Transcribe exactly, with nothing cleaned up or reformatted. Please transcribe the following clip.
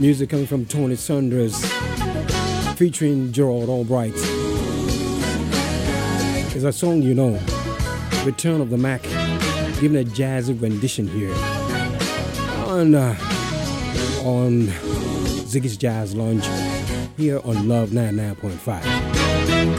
Music coming from Tony Saunders featuring Gerald Albright. It's a song you know, Return of the Mac, giving a jazzy rendition here on, uh, on Ziggy's Jazz Lounge here on Love ninety-nine point five.